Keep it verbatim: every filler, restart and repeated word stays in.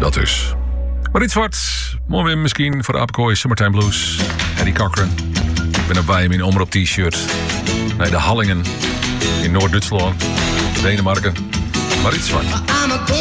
Dat dus. Marit Zwart, mooi weer misschien voor de Apenkooi, Summertime Blues. Eddie Cochran. Ik ben erbij hem in Omroep T-shirt. Bij de Hallingen in Noord-Duitsland, Denemarken. Marit Zwart.